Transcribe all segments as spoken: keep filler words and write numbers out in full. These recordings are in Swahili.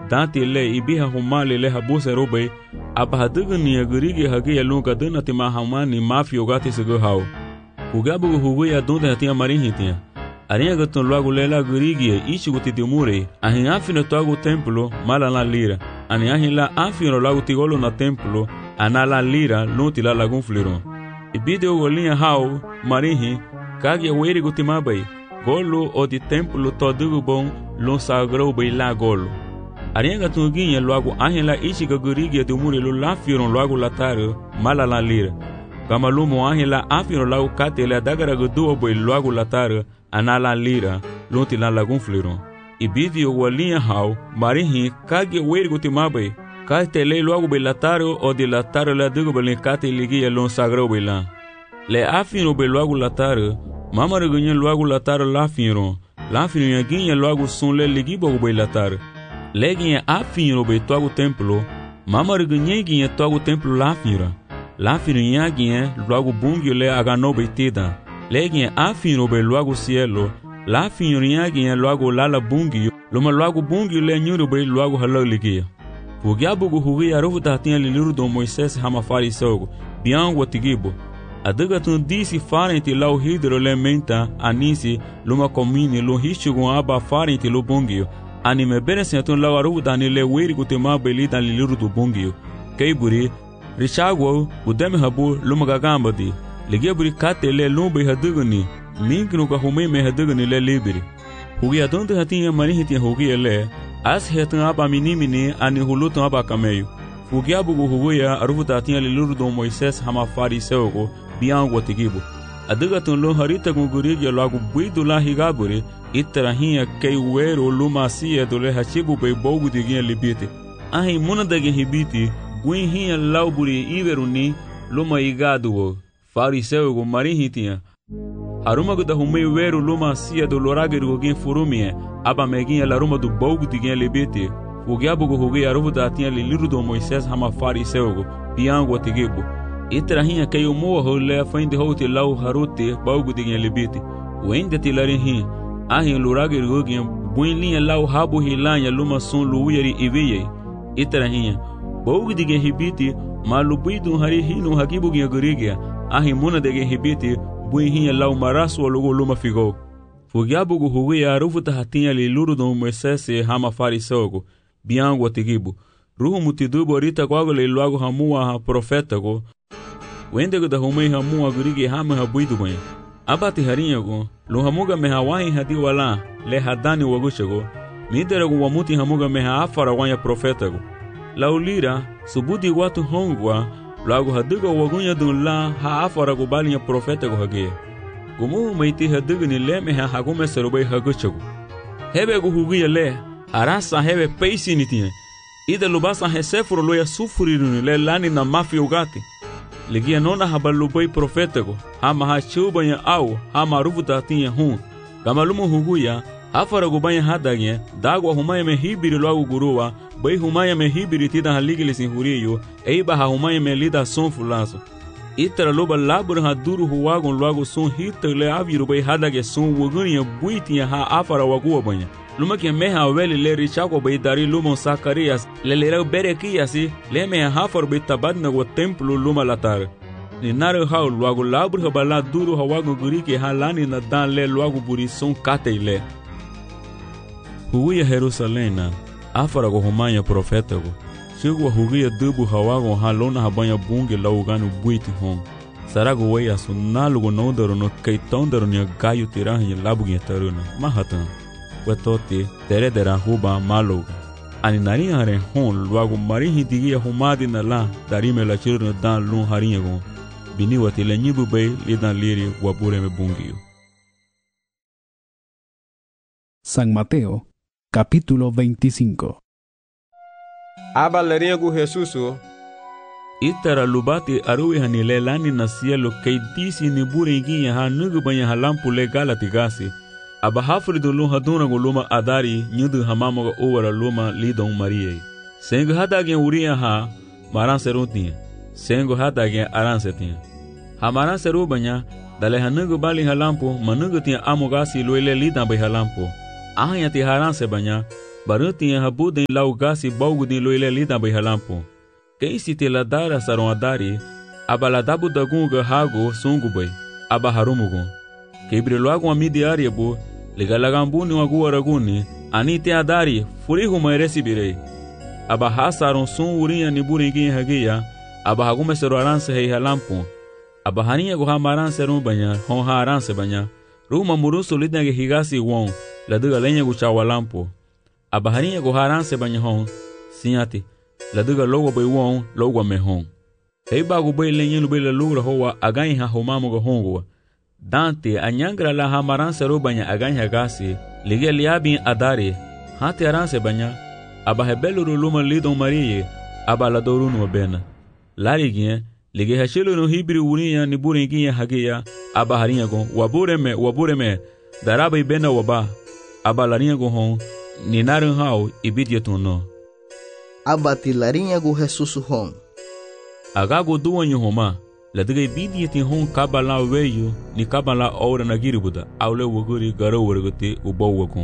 dante le ibiha humale le habuse robe abahadugni agurigi hage yalunga dana tima hamani mafio gati segahau ugabu huguya donde tinha marinhitinha arinha gatun logo lela gurigi ichuguti dimure ahin afino togo templo malala lira ani ahin la afino logo tigolo na templo anala lira lunti la lagun fliron ibideo golinha hau marinhi kage weri gutimabai golo o di templo todo bom lo sagrou bem lá golo arinha tunguinha logo ahin la ichiga gurigi dimure lo la firon logo lataro malala lira kamalumo ahin la afino logo katele dagara gudu boi logo lataro anala lira lunti la lagun fliron ibideo golinha hau marinhi kage weri gutimabai Katele logo belataro o de lataro la dugo belencate ligia lon sagrou belan. Le afino be logo lataro, mama regunha logo lataro la fino. La fino yaguinha logo son le ligibo belataro. Leguinha afino be togo templo, mama regunha guinha togo templo la fino. La fino yaguinha logo bungio le agano betida. Leguinha afino be logo cielo, la fino yaguinha logo lala bungio, loma logo bungio le nyuro be logo halo ligia. O Gabugo Huri Aruvo Tartinha Liluro do Moisés Ramafari Sogo, Biango Tigibo. A Dugatun disse farente lá o hidrolementa, Anisi, Luma Comini, Lu Hichugon Aba farente Lu Bungio. Anime Beresenton lá o Aruvo Danile Wirigo Tema Belida Liluro do Bungio. Keiburi, Richago, o Demi Rabu, Luma Gagambadi. Ligeburi Katele Lumbe Hadugani, Minkno Gahumei Hadugani Le Liberi. Huri Adonde Ratinha Marinhitinha Huri Ele. As retan aba minimini ani hulutan aba cameio. Fugiabugo huguya aruvuta tinha liluro do Moisés Ramafari Seugo, biango tigibo. Adugatun lo harita gungurigi logo buido la higaburi, itarahinha keiuero lumacia do le hachibu bei bogo diguinha libite. Ahi muna dagi hibiti, guinhinha lauburi iveruni, luma igado, fariseugo marinhitinha. Arumago da rumei wero lumacia do lorageru gin furumie. Aba meguinha laruma do bolgo de guinha libete, o gabugo ruguei aruvo da tinha liliro do Moisés Ramafari Seugo, biango atigibo. Itrahinha que o morro le fende hote lau harote, bolgo de guinha libete. O ende tilarinhin, ahin lurage ruguinha, buinlinha lau rabo hilanha luma son luieri e viei. Itrahinha, bolgo de guinha ribite, malubido um harihino hagibo guinha gurigia, ahin muna de guinha ribite, buinhinha lau maraço logo luma figou. Fugiabugo Huri Aruvo Tartinha Liluro do Moisés Ramafari Sogo, Biango Tigibo. Ruhu Mutidubo Rita Guagole Logo Ramua Profetago. Wendego da Rumei Ramua Gurigi Rama Rabuido Banha. Abate Harinhago, Luhamuga Mehawain Hadiwala, Le Hadani Waguchago. Miderago Wamuti Hamuga Meha Afarawanha Profetago. Laulira, Subudi Watu Hongwa, Logo Haduga Wagunha Dunla, Ha Afarago Balinha Profetago Hage. Gumu meiti hadugni le me ha gume serubei haguchagu. Hebe gu huguya le, arasa hebe peisi nitinha. Ida lubasa resefuro loia sufuriru le lani na mafia ugati. Ligia nona habalubei profetago, hama ha chubanha au, hama ruvu tatinha hum. Gamalumu huguya, afara gubanha hadagnya, dagwa humaya me hibiri logo gurua, bei humaya me hibiri tida haligilis in huriyo, eiba ha humaya me lida son fulaso. Itara loba labur ha duru huwagon logo son hita le aviru bei hadage son wugunya buitinha ha afara wagua banha. Luma que meha weli le richago bei dari lumon Zacarias le lera berekiasi le meha hafar bei tabadna go templo luma latar. Ni naru hau logo labur ha bala duru hawago guriki ha lani na dan le logo buri son katele. Huia Jerusalena afara go humanya profetago. Chegou a ruguia dubu hawagon halona rabanha bungue laugano buiti hom. Sarago wei asu nálugo não daro no keitão daro nia gaio tiranha labuguinha taruna. Mahatan. Wetote teredera ruba malouga. Aninarinha haren hon luago marinhi digia humadi na lá darime la chirno dan lun harinha gon. Biniwa tile nyibu bei lidan liri wabure me bungio. San Mateo, capítulo veinticinco. Abaleringo Jesuso. Itara lubati arui hanile lani na cielo kei disi ni buringuinha ha nugu banha halampu legala tigasi. Aba hafri do luma duna go luma adari nyudu hamamoga owara luma lidon mariei. Sengo hadagin urinha ha maranseruntinha. Sengo hadagin aransetinha. Ha maranseru banha dale hanugu bali halampu manugu tinha amogasi loile lidan bai halampu. Ahanha ti haranse banha Baranti habu den lau gasi baugu din loile lida bai halampo. Quem se te ladara saron adari, abaladabu dagunga hago sungu bai, abaharumugun. Quebriloagun amidiaria bu, ligalagambuni wagu araguni, anite adari, furihu maeresi birei. Abahasaron sun urinha ni buringin hagia, abahagume sero aranse hei halampo. Abaharinha go hamaran serum banha, hon haranse banha. Ruma muruso lidnage higasi won, laduga lenha go chawalampo. Abaharinha go haranse banha hon, sinhati, laduga logo bai won, logo me hon. Hei bagu bai lenha bai la lura hoa again ha homamo go hongo. Dante anyangra la hamaran sero banha again hagasi, lige liabin adari, hati aranse banha. Abahebelo luma lidon marie, abaladoru no bena. Lariguinha, ligue hachelo no hibri urinha ni buringuinha hagia, abaharinha gon, wabureme, wabureme, daraba e bena waba, abalarinha gon hon, ni naranhau e bidietuno. Abatilarinha go ressussu hon. Agago duanho homa, ladiga e bidietin hon kabala weio, ni kabala ora na giribuda, aule waguri garo wargate ubawa gon.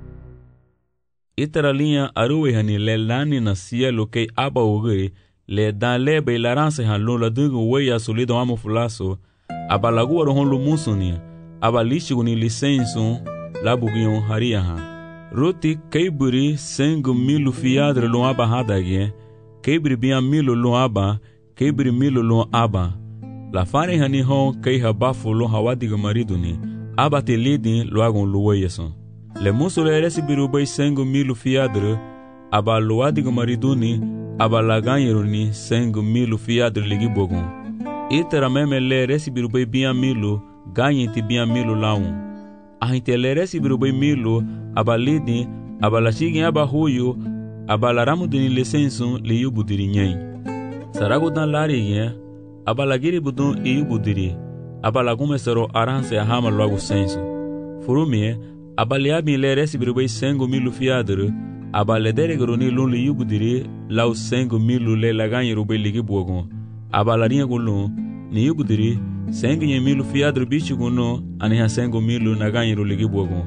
Itaralinha aruwe hani lelani na cielo que aba uguri, le dan leba e larança han lula dungu weia solidão amo fulaço, abalagu aro hon lumusunia, abalichigo ni licenso, labugion haria han. Roti keiburi sengu milu fiadre lo aba hadagie, keibri bia milu lo aba, keibri milu lo aba. La fane hani hon kei habafu lo hawadiga mariduni, aba te lidin lo agon lo weieson. Le muso le resi birubai sengu milu fiadre, aba lo adiga mariduni, aba laganyeruni sengu milu fiadre ligi bogun. Itera meme le resi birubai bia milu, ganhenti bia milu laun. Ahinte le resi birubai milu, aba lidin, aba lachigin aba huyo, aba laramu dini licensun li yubudiri nyen. Sarago dan larigin, aba lagiri budun i yubudiri, aba lagume sero aranse ahama logo sensu. Furumie, abaliabi le resi birubai sengu milu fiadre, aba le deregroni lun li yubudiri, lau sengu milu le laganyi rubai ligi bogon. Aba larinha gulun, ni yubudiri, sengu nye milu fiadre bichi guno, aniha sengu milu naganyi ru ligi bogon.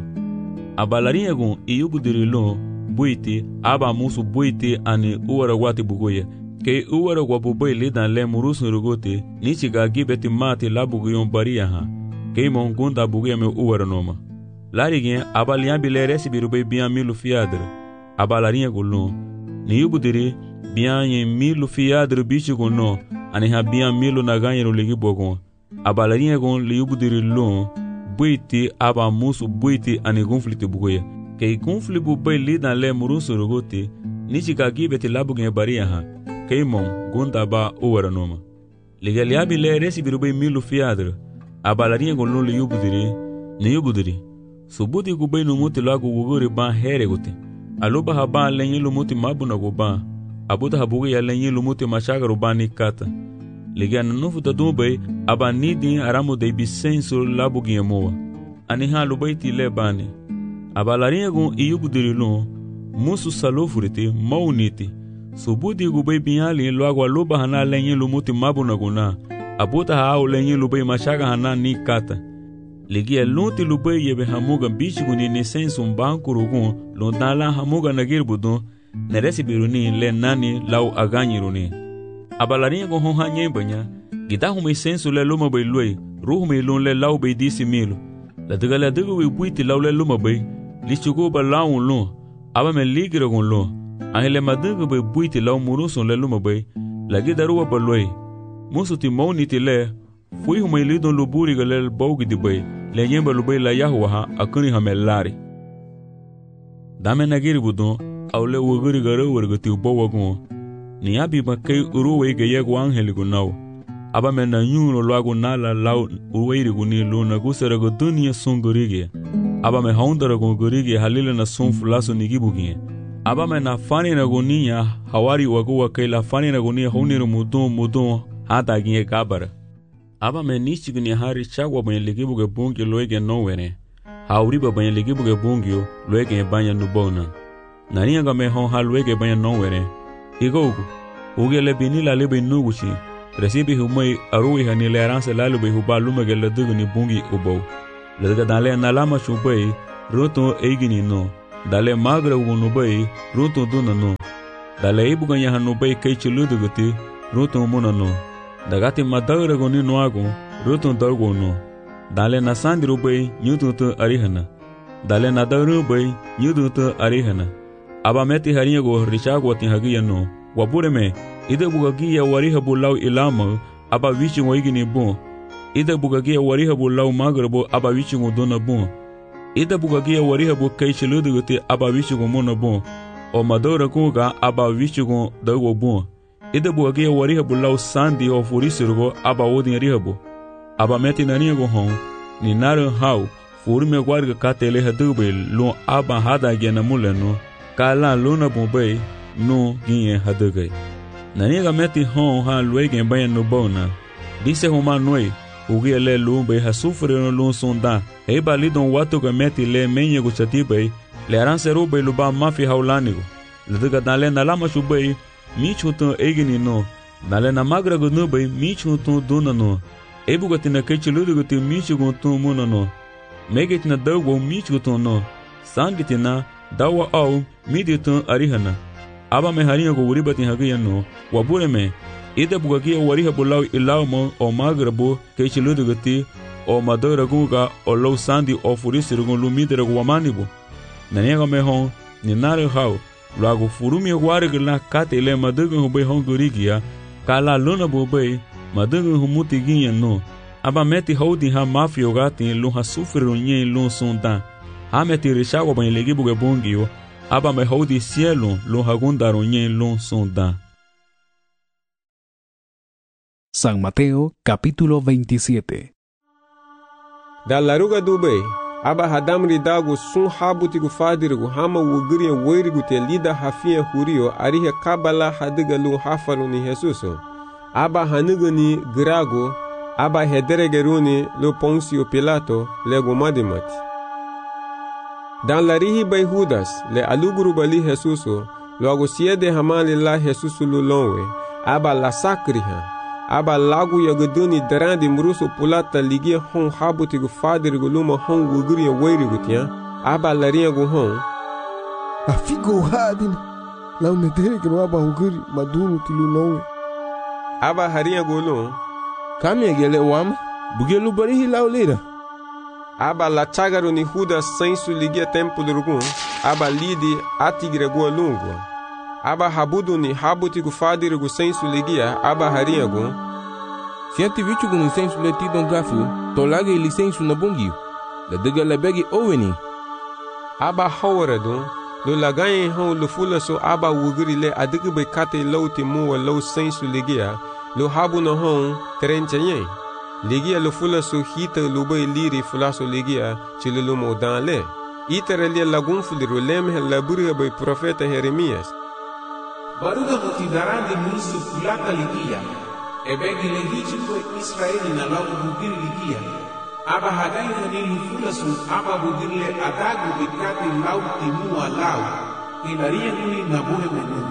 Aba larinha gun i yubudiri lun, buiti, aba musu buiti ani uwara wati bugoye. Ke uwara wabubai lidan le murusu rugote, nichiga gibeti mati labuguyon baria ha. Ke mongunda bugoye me uwara noma. Lariguinha, abaliambi le resi birubai bian milu fiadre. Abalarinha gulun, ni yubudiri, bian yen milu fiadre bichi guno, aniha bian milu naganyeru ligi bogon. Abalarinha gun li yubudiri lun, buiti aba musu buiti ani gunfliti bugoye. Kei gunfli bubai lidan le murusu rugote, nichika gibeti labuginha baria ha. Kei mon, gunda ba uwara noma. Ligaliabi le resi birubai milu fiadre. Abalarinha gulun li yubudiri, ni yubudiri. Subudi gubai no muti lagu wuguri ban here guti. Aluba haban lenyi lumuti mabuna guban. Abuda habugi ya lenyi lumuti mashagaru bani kata. Ligana nufu tadubai aba nidin aramu de bisenso labugi yamoa. Aniha lubai ti le bani. Aba larinha gun iyubudiri lun. Musu salufuriti mauniti. Subudi gubai binyali luagu aluba hana lenyi lumuti mabuna guna. Abuda hao lenyi lubai mashaga hana ni kata. Ligia lunti lubai yebe hamuga bichiguni ni sensu mbanku rugun lundala hamuga nagir budun neresi biruni le nani lau aganyiruni. Abalarinha go honha nyembanya gidahu me sensu le luma bai luai ruhu me lun le lau bai disi milu. La diga la diga we buiti lau le luma bai lichugo ba lau lun aba me ligira gun lun ahile madiga bai buiti lau murusun le luma bai la gidaruwa ba luai musu ti mauniti le fui huma ilidon luburi galel baugi di bai le nyemba lubai la yahuwa akuni hamelari. Dame nagiri budon au le wuguri garo wargati ubawa gun ni abi makai uruwe ga yegu angeli gunau aba me na nyuno lagu nala lau uweiri guni luna gusera go dunia sungurige aba me haundara go gurige halile na sunfu laso nigibugie aba me na fani na gunia hawari waguwa kai la fani na gunia hauniru mudun mudun hata ginye kabara aba me nichi guni hari chagwa banye ligibuge bungi loege nowere hauriba banye ligibuge bungi loege banya nubona nani nga me hon halwege banya nowere igogu ugele binila lebe nuguchi resibi humai arui hanile aranse lalube hubalume gele duguni bungi ubo lega dale nalama chubai roto eigini no dale magra unu bai rutu dunano dale ibugan hanu bai kai chuluduguti rutu munano dagati madagra goni noago rutu dargono dale nasandru bai nyutu arihana dale nadaru bai nyutu arihana aba meti haringa go richago tin hagiyano wabure me ide bugagiya wariha bulau ilama aba wichi ngoigini bon ide bugagiya wariha bulau magrabo aba wichi ngodona bon ide bugagiya wariha bu kai chiluduguti aba wichi ngomono bon o madora kunga aba wichi ngo dago bon ide bugagiya wariha bulau sandi o furisirgo aba odin rihabo aba meti nania go hon ni naran hau furume guarga katele hadube lo aba hada gena muleno kala luna bombay no ginye hadugai naniga meti hon ha luegen bayan no bona disse homa noi ugi le lumbe ha sufre no lun sonda e balidon watu ga meti le menye go chatibai le ransero be luba mafi haulanigo leduga dale na lama shubai mi chuto egini no dale na magra go no bai mi chuto dona no e bugatina kechiludu go ti mi chugo tu muno no megetina dago mi chuto no sanditina dawa au miditun arihana aba me haringa go uribati hagiyano wabure me ide bugagiya wariha bulau ilawmo o magrabo kechiludu gati o madora guga o low sandi o furisirgo lumidere go wamanibo naniga me hon ni nare hau lago furumi warigla katele madugo hubei hongurigia kala luna bobei madugo humuti ginno aba meti hodi ha mafio gati lu ha sufru nyen lu sonda ha meti rishago ban legi buga bongio aba me hodi cielo lu hagundaro nyen lu sonda. San Mateo capítulo veintisiete. Da laruga dubei aba hadamri dago sun habutigu fadirigu hama wugriya woirigu te lida hafia hurio arihe kabala hadiga lu hafaru ni Jesuso aba hanuguni grago aba hederegeruni lu Poncio Pilato lego madimati dan larihi bay Judas le aluguru bali Jesuso logo siede hamali la Jesuso lu lonwe aba la sakriha aba lagu yagaduni darandi muruso pulata ligia hon habutigu fadirigu luma hon wugriya woirigu tia aba laria gu hon afigo hadin la uneterekero aba hugri madunu tilu lonwe aba haria gu lo kami gele wam bugelu barihi laulira aba la chagaru ni Judas sensu ligia tempo durgun aba lidi atigre gu lungu aba habudu ni habutigu fadirigu sensu ligia aba haria gu siati vichugu ni sensu leti don gafu tolage ili sensu na bongio la dega la begi oweni aba hawaradu lo lagaye hon lo fula so aba wugri le adigu be kate lauti muwa lo sensu ligia lo habu no hon terenchaye ligia lo fula so hita lo be liri fula so ligia chile lo modan le itere le lagun fuliro lemhe la burga be profeta Jeremias baruga mutidarandi musu fulata ligia ebegi le hichiko Israeli na lagu bugiri ligia aba hadai hani lufula sun aba bugiri le adagu bikati lau timua lau inaria nuni na buhe menu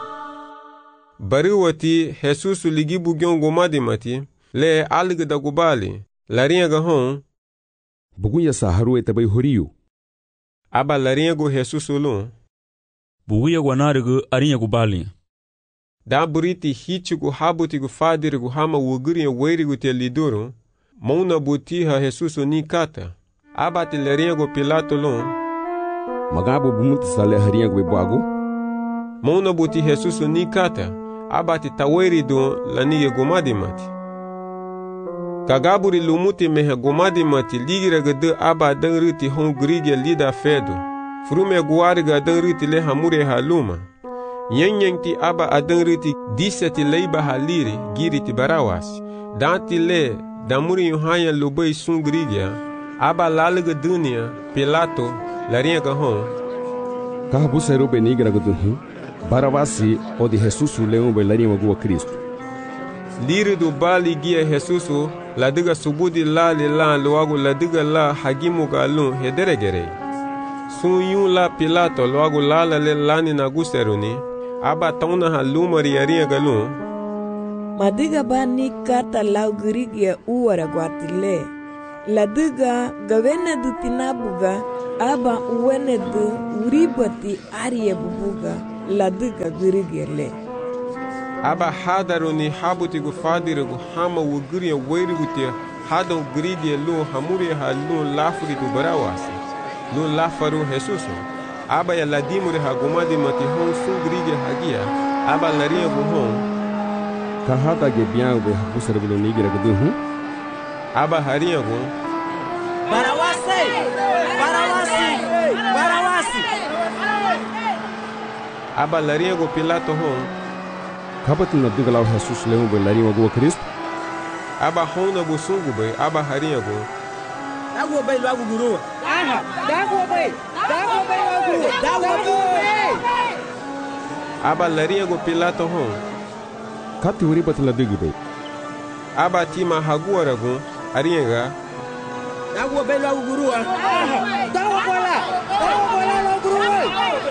bariwati Jesusu ligi bugyon gomadimati le alga da gubali laria ga hon bugunya saharu etabai horiyo aba laria go Jesusu lo buguya gwanarigu arinya gubali da buriti hichigu habutigu fadirigu hama wugriya woirigu te lidoro mauna butiha Jesusu ni kata abati laria go Pilato lo magabo bumuti sale haria go bago mauna buti Jesusu ni kata abati taweri do laniye gomadimati kagaburi lumuti mehe gomadimati ligira gade aba danriti hongriga lida fedo frume guariga danriti le hamure haluma Yenyenkti aba adanriti diseti leiba haliri giriti barawas danti le damuri yohanya lobei sungrigia aba lalaga dunia Pilato laria ga hon kahabu sero benigra gudun barawasi odi Jesusu leon be laria go Cristo liri do bali gia Jesusu ladiga subudi la le la loago ladiga la hagimu galun hederegere sun yun la Pilato loago la la le lani na guseruni aba tauna haluma riaria galun madiga bani kata laugrigia uara guatile Ladiga gawene du tinabuga aba uwene du uribati ariye bubuga ladiga girigele. Aba hadaru ni habuti gu fadire gu hama wugiri weri gutia hadon gridi lu hamuri ha lu lafuri du barawasi lu lafaru Jesuso. Aba ya ladimuri ha gumadi mati hon sun gridi hagia aba laria gu hon kahata ge biang be busar bilo nigira gu hu aba haria gu barawasi barawasi barawasi aba laria gu Pilato hon kabatin na digalau Jesus leu be laria gu Cristo aba hona bu sungu be aba haria gu dago be lagu guru aha dago be dago be lagu dago be aba laria gu Pilato hon kati wuri batla digbe aba tima haguara gu arienga dago be lagu guru aha dago bola dago bola lagu guru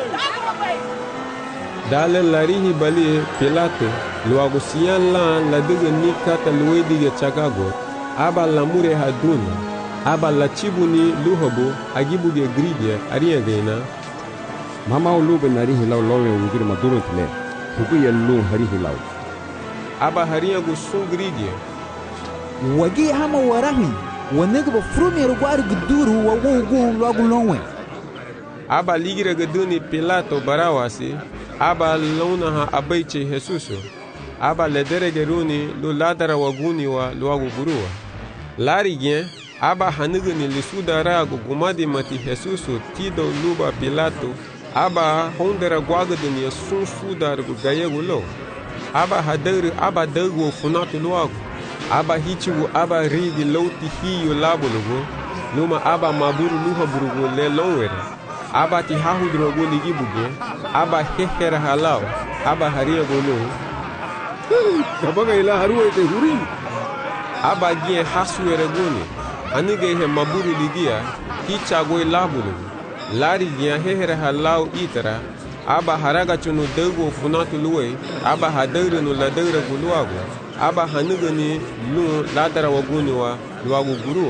dale larihi bali Pilato luagu sian la la diga nikata luwe diga chagago aba lamure haduna aba la chibuni luhobo agibu ge gridia arienga ina mama ulube narihi law lowe ungir maduro tile huku yellu harihi law aba haria gu sun gridia wagi hama warahi wanega ba frumier gwar guduru wa wugu lagu lonwe aba ligira gaduni Pilato barawasi aba lona ha abaiche Jesuso aba ledere geruni lu ladara waguni wa luagu gurua lari gen aba hanigani lisudara gu gumadi mati Jesuso tido luba Pilato aba hondera gwagaduni sun sudar gu gayegu lo aba hadari aba dagu funatu luagu aba hichigu aba rigi lauti hiyo labulugu luma aba maburu luha burugu le lonwere aba ti hahudrogo ligibuge aba hehera halao aba haria golo kabaga ila haruwa te huri aba gie hasuere goni anige he maburu ligia hichago labulugu lari gie hehera halao itara aba haraga chunu dago funatu luwe aba hadare no ladare guluago aba hanigani lu ladara waguni wa luago gurua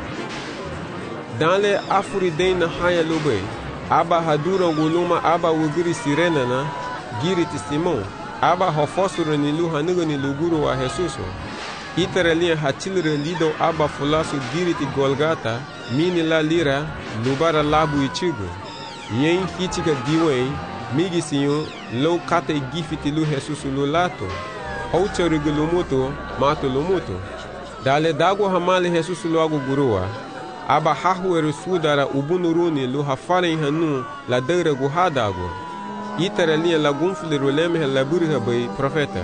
danle afuri deina haya lube aba hadura guluma aba wugiri sirena na giri ti Simon aba hofosuro ni lu hanigani luguru wa Jesuso itara lia hachilre lido aba fulasu giri ti Golgata mini la lira lubara labu ichigo yen hichiga diwe migi sinyo lo kate gifiti lu Jesusu lu lato hauchari gulumuto mato lumuto dale dago hamale Jesusu lu agu gurua aba hahuere sudara ubunuruni lu hafare hanu la dere gu hadago itara lia la gunfle roleme la burha bay profeta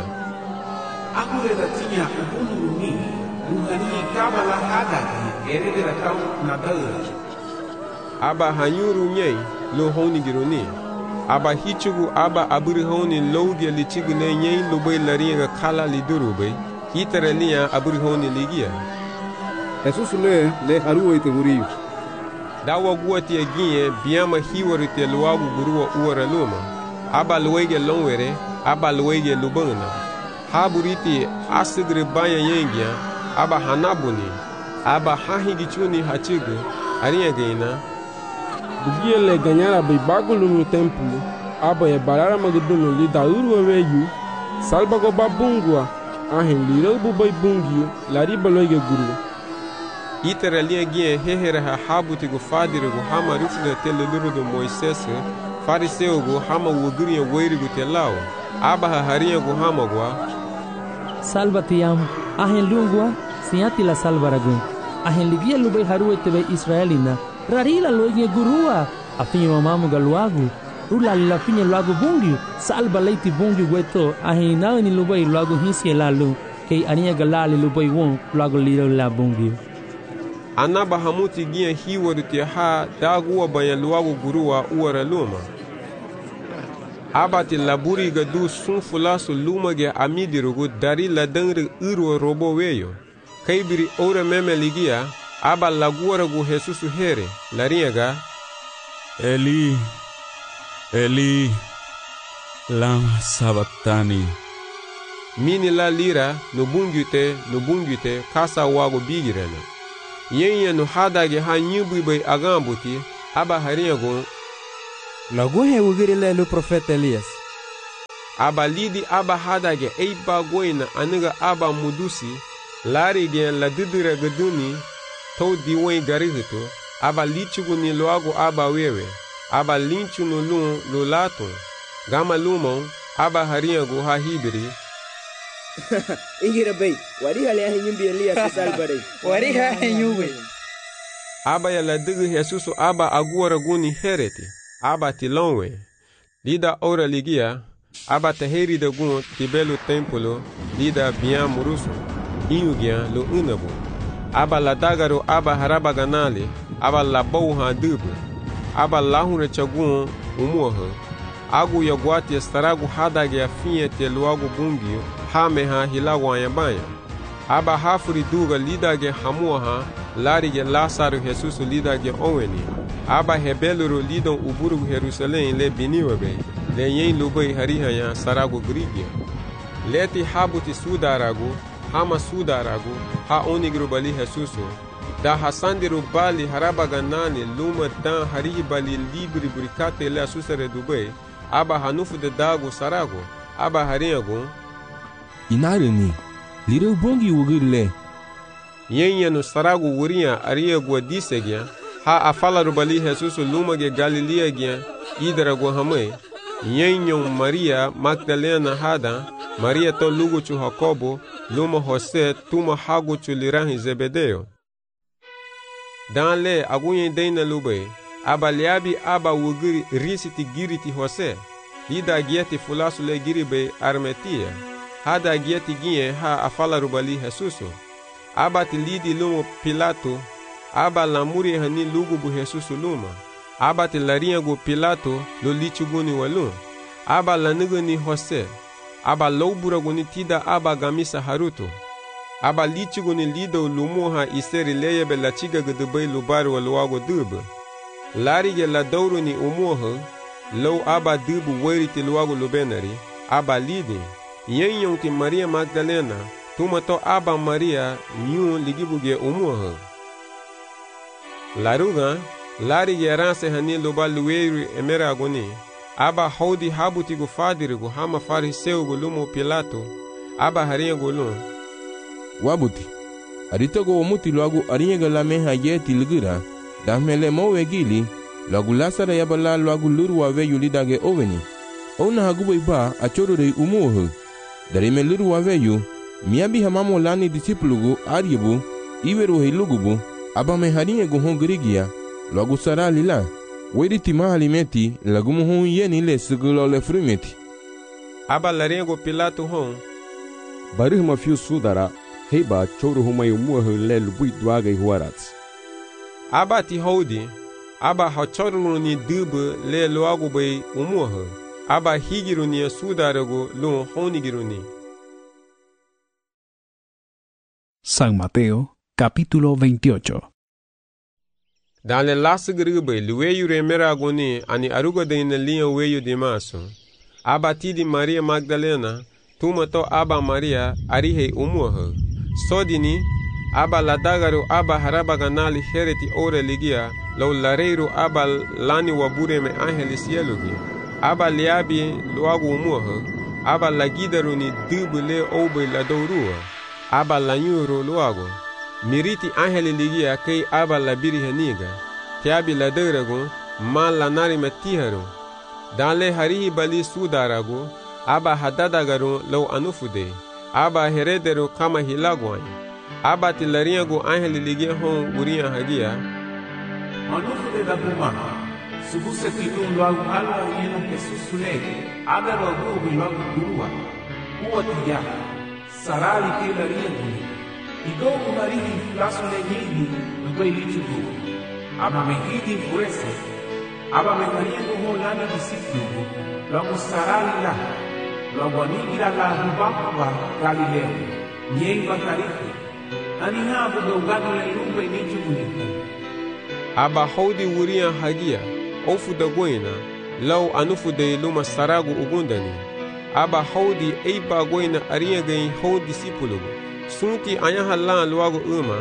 akure da tinha ubunuruni lu hani kaba la hadago erede da kau na dere aba hanyuru nyei lu honi gironi aba hichugu aba aburi honi lowge lichigu ne nyei lu bay laringa kala liduru bay itara lia aburi honi ligia Jesus le le haruwa te huri dawa guati agie biama hiwari te luagu gurua uara luma aba luwege longwere aba luwege lubana haburiti asigre baya yengia aba hanabuni aba hahigi chuni hachigu ariya geina bugie le ganyara be bagulu no templo aba ya barara magduno li dauru weyu salbago babungwa ahin liro bu bay bungiu lari baloige guru itara lia gie hehera ha habuti gu fadire gu hama rufle tele luru do Moises fariseo gu hama wugiri weiri gu telao aba ha haria gu hama gua salvatiam ahen lungua siati la salvaragu ahen ligia lubai haruwe tebe Israelina rarila loige gurua afinyo mamu galuagu rula la finyo luagu bungi salva leiti bungi gueto ahen na ni lubai luagu hinsi lalu kei ania galali lubai won luagu liro la bungi anaba hamuti gie hiwari te ha daguwa banya luagu gurua uara luma abati laburi ga du sun fulasu luma ge amidirugu dari la dengri uru robo weyo kaibiri ore meme ligia aba laguara gu Jesusu here lariega Eli Eli lama sabatani mini la lira no bungute no bungute kasa wago bigirena Yen no hadage ha nyubu bay agambuti aba haria gon lagu he wugiri le lu prophet Elias aba lidi aba hadage eiba goina aniga aba mudusi lari gen la didira gaduni to diwen garihito aba lichugu ni loago aba wewe aba linchu no lun lo lato gama lumon aba haria go ha hibiri ingira bay wari hale ha nyumbi Elias salbare wari ha nyumbi aba ya la digi Jesus aba agora guni hereti aba tilonwe lida ora ligia aba taheri de gun tibelo templo lida bian muruso inugia lo unabo aba la dagaro aba haraba ganale aba la bouha dubu aba lahunre chagun umuha agu yagwati staragu hadage afinha te loago bumbio hameha hilago ayabanya aba hafuri duga lidage hamuha larige Lázaro Jesus lidage oweni aba hebeluro lidon uburu Jerusalém le biniwebe le yen lubai harihaya sarago grigia leti habuti sudarago hama sudarago ha onigro bali Jesus da hasandiru bali haraba ganani luma dan harihi bali libri burikate le asusare dubai aba hanufu de dago sarago aba hariago inareni lire bongi wugirle yenya no sarago wuria ariago disegya ha afala rubali Jesus luma ge Galilea gya idarago hame yenyo Maria Magdalena hada Maria to lugu chu Jacobo luma Jose tuma hagu chu lirahi Zebedeo dan le agunyen deina lube aba liabi aba wugiri risiti giriti Jose lida gieti fulasu le giribe armetia hada gieti gien ha afala rubali Jesuso aba tilidi lumo Pilato aba lamuri hani lugu bu Jesuso luma aba tilarinha go Pilato lo lichuguni walun aba lanuguni Jose aba loubura guni tida aba gamisa haruto aba lichuguni lido lumuha iseri leye bela chiga gudubay lubaru waluago dubu larige la dauruni umuha low aba dubu weriti luago lubenari aba lidi yen ti Maria Magdalena tumato aba Maria nyun ligibuge umuha laruga larige ranse hani luba luweru emera agoni aba haudi habuti go fadirigo hama fariseu go lumo Pilato aba haria go lun wabuti aritogo omuti loago ariega la meha yeti ligira damele mowe gili loago Lázaro yabala loago luru wa veyu lidage oveni ona hagubo iba achoro de umuho darime luru wa veyu miabi hamamo lani disipulugo ariebu iweru helugubu aba me haria go hongrigia loago sara lila wedi tima alimeti lagumu hon yeni le segulo le frumeti aba larengo Pilato hon barihma fiu sudara heba choro humay umuho le lubui duaga ihuarats aba ti hodi aba ha choro ni dubu le loago bay umuho aba higiru ni sudarago lo honigiru ni. San Mateo capítulo veintiocho. Dans le lasgribe luweyu remera goni ani arugo de in liya weyu di maso aba ti di Maria Magdalena tumato aba Maria arihe umuho sodini aba ladagaru aba haraba ganali hereti ore ligia lo lareiro aba lani wabure me angeli sielugi aba liabi luagu umuho aba lagidaru ni dubule obe la dourua aba lanyuro luagu miriti angeli ligia kei aba labiri heniga tiabi la deuragu ma lanari metiharu dale harihi bali sudaragu aba hadadagaru lo anufude aba herederu kama hilagwai aba tilariagu angeli ligia hon uria hagia anufude da buma subuse kilun lo ala yeno kesusule aga lo gubi lo gurua uotia sarali tilariagu igo umarihi lasule yidi ngoi lichugu aba mehidi furese aba mehariagu hon lana disiplugu lo sarali la lo nigira la rubamba Galileo nyemba karifi ani habu dogano le lumbe nichugu aba hodi wuria hagia ofu da goina law anufu de luma saragu ugundani aba hodi eiba goina ariya gain hodi disipulugu sunti anya halan luago uma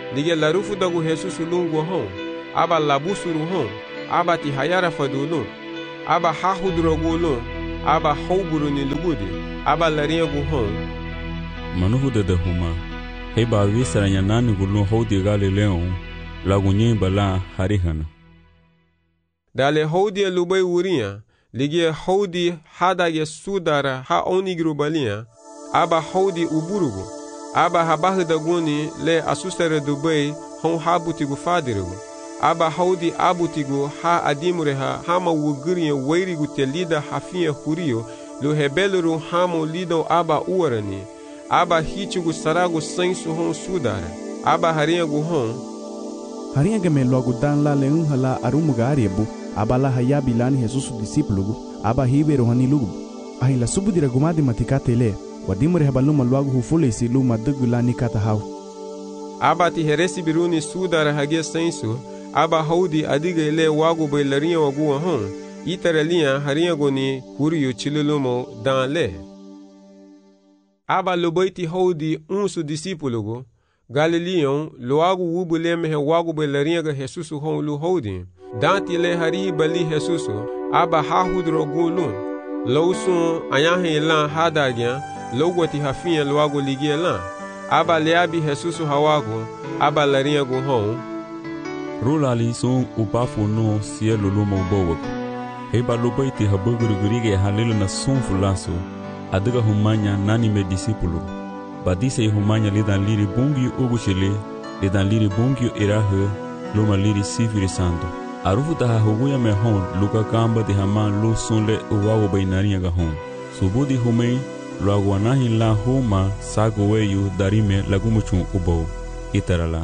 ligia larufu dagu Jesus lungu hon aba labusuru hon aba ti hayara fadulun aba hahudrogulun aba hoburu ni lugudi aba lariyagu hon manuhu de huma heba wisaranya nani gulun hodi galileo lagunye bala harihana dale hodi lubai wuriya ligia hodi hadage sudara ha onigru balia aba hodi uburugu aba habahda guni le asusere dubai hon habutigu fadirugu aba hodi abutigu ha adimureha hama wuguriya wairigu telida hafia huriyo lu hebeluru hamo lido aba uarani aba hichigu saragu sensu hon sudara aba hariyagu hon hariyaga me logo dan la leun hala arumuga ariebu aba la hayabi lani Jesus discípulo aba hibero hani lugu ahi la subudira gumadi matikate le wadimure habaluma logo hufule si luma dugulani kata haw aba ti heresi biruni sudara hage sensu aba hodi adiga ile wagu bailariya wagu hon itaralia hariyago ni huriyo chilulumo dan le aba lobaiti hodi unsu discípulo Galileon loagu wubule mehe wagu bailariya ga Jesus hon lu hodi danti le hari bali Jesus aba hahudro gulun lawsun ayahe lan hadagya logwati hafia loagu ligia lan aba leabi Jesus hawagu aba lariya gu hon rulali son ubafu no cielo lumo bowak heba lobaiti habugurugurige halilu na son fulaso adiga humanya nani me discípulo badise humanya lidan liri bungi uguchele lidan liri bungi irahe luma liri sifiri sando arufu taha huguya me hon luka kamba de haman lu sonle uwawo bainariya ga hon subudi humei luaguanahi la huma sago weyu darime lagumuchun ubo itarala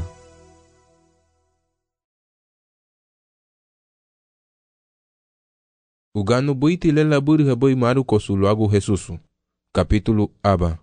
Ugano buiti le laburi haboi maru kosu luagu Jesusu. Capítulo aba.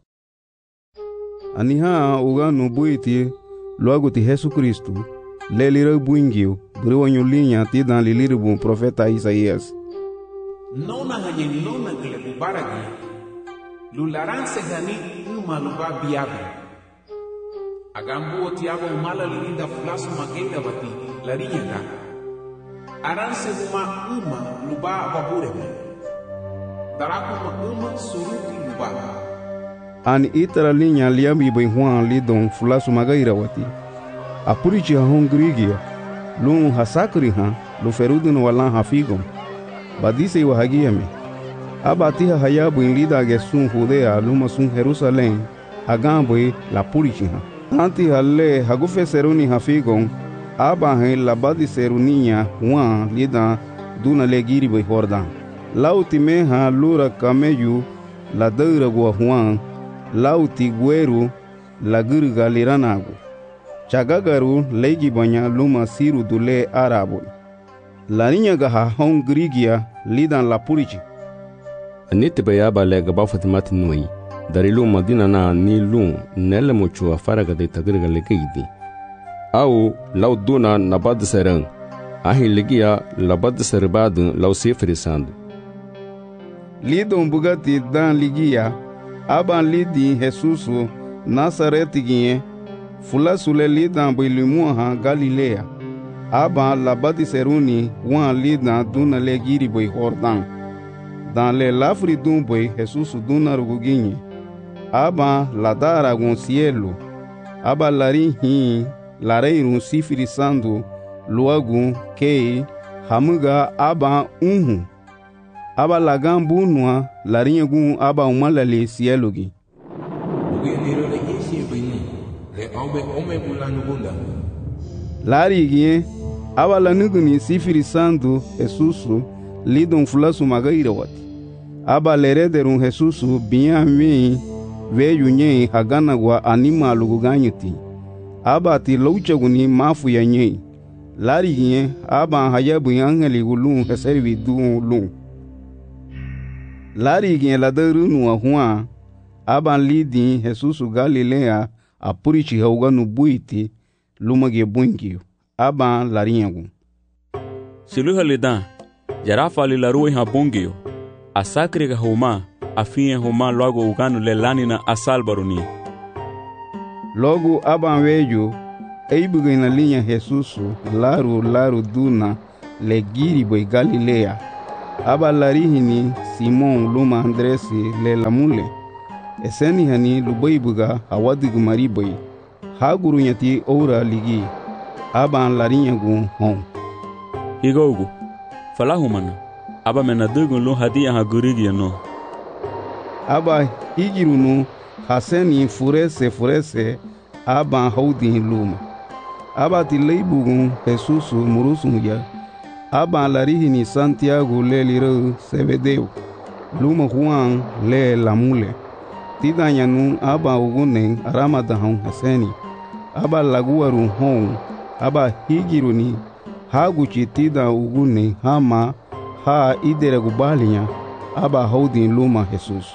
Aniha ugano buiti luagu ti Jesus Cristo. Le lira buingio, briwanyo linha ti dan lilir bun profeta Isaías. Nona hanye nona gle bubaragi. Lularan se gani uma luba biabe. Agambu otiago umala lilinda fulasu magenda bati larinya ka. Aranse uma uma luba babureme. Daraku ma uma suruti luba. An itara linha liambi bem Juan lidon fulasu magaira wati. Apurichi hon grigia. Lun hasakri ha lu ferudun walan hafigon. Badise wa hagiame. Abatiha hayabu in lida gesun Judea luma sun Jerusalem. Agambwe la purichi ha. Tanti halle hagufe seruni hafigon. Aba he labadi seruninha Juan lida duna legiri be Jordan. Lauti meha lura kameyu la deura gua Juan. Lauti gueru la gurga liranago. Chagagaru legi banya luma siru dule arabo. La niña gaha hon grigia lidan la purichi. Anite bayaba lega bafatimati nui. Dari luma dina na ni lum nelle muchua faraga de tagriga legeidi. Au lau duna nabad serang. Ahi legia labad serbad lau sefrisand. Lidon bugati dan ligia. Aban lidi Jesusu Nazareti gie. Fula sule lidan bilimuha Galilea. Aban labadi seruni wan lidan duna legiri boy Jordan. Dans le lafri dun boy Jesus duna ruguginye. Aban ladara gon cielo. Aba lari hi lareirun sifrisando luagun kei hamuga aba unhu. Aba lagan bunwa larinha gun aba umalale cielo gi. Lari gie aba lanuguni sifrisando Jesusu lidon fulasu magaira wati. Aba lerederun Jesusu binyami veyu nye hagana gwa anima luguganyuti. Aba ti louchaguni mafu ya nye. Lari gie aba hayabu angeli gulun heservi dun lun. Lari gie ladarunu wa Juan. Aba lidi Jesusu Galilea apurichi hauganu buiti lumage buingio. Aba larinyagu. Siluha lidan jarafa li larui ha bungio. Asakri ga huma afinye huma logo uganu le lanina asalbaruni. Logo aban weju ei bugai na linha Jesus laru laru duna le giri boi Galilea. Aba larihini Simon luma Andresi le lamule. Eseni hani lubai buga hawadigu maribai. Haguru nyati ora ligi. Aba larinya gu hon. Igogu. Falahumana. Aba mena dugun lu hadia ha gurigi no. Aba higirunu haseni furese furese aba haudin luma. Aba tilei bugun Jesus murusun ya. Aba larihini Santiago le liro Sebedeu. Luma Juan le lamule. Tidanya nun aba ugunen aramadahon haseni. Aba laguaru hon. Aba higiruni haguchi tida ugune hama ha idere gubalinya. Aba haudin luma Jesus.